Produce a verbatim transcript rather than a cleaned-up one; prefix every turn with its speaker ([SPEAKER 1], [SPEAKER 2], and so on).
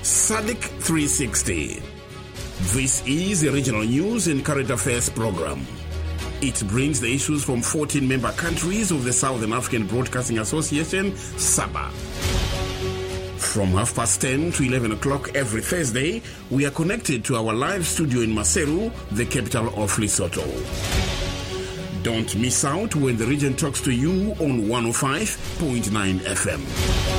[SPEAKER 1] S A D C three sixty. This is a regional news and current affairs program. It brings the issues from fourteen member countries of the Southern African Broadcasting Association, S A B A. From half past ten to eleven o'clock every Thursday, we are connected to our live studio in Maseru, the capital of Lesotho. Don't miss out when the region talks to you on one oh five point nine F M.